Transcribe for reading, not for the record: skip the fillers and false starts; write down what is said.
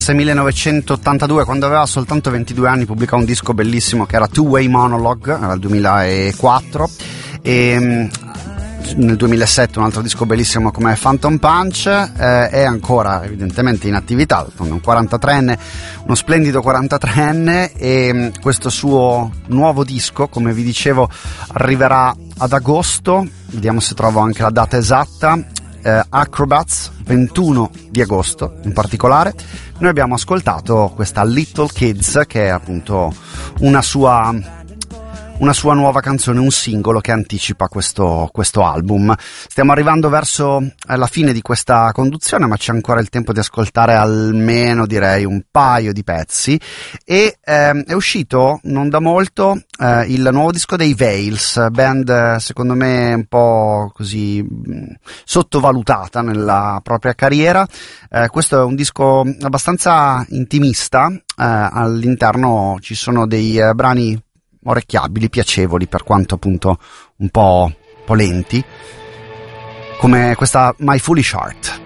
1982, quando aveva soltanto 22 anni, pubblicò un disco bellissimo che era Two Way Monologue, era il 2004, e nel 2007 un altro disco bellissimo come Phantom Punch. È ancora evidentemente in attività, un 43enne, uno splendido 43enne, e questo suo nuovo disco, come vi dicevo, arriverà ad agosto. Vediamo se trovo anche la data esatta. Acrobats, 21 di agosto in particolare. Noi abbiamo ascoltato questa Little Kids, che è appunto una sua nuova canzone, un singolo che anticipa questo album. Stiamo arrivando verso la fine di questa conduzione, ma c'è ancora il tempo di ascoltare almeno, direi, un paio di pezzi. E è uscito non da molto il nuovo disco dei Veils, band secondo me un po' così sottovalutata nella propria carriera. Questo è un disco abbastanza intimista, all'interno ci sono dei brani orecchiabili, piacevoli, per quanto appunto un po' lenti, come questa My Foolish Heart.